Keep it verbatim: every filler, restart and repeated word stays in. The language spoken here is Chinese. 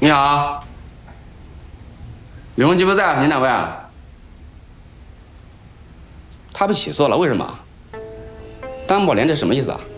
你好，李洪基不在，您哪位啊？他被起诉了，为什么？担保连这什么意思啊？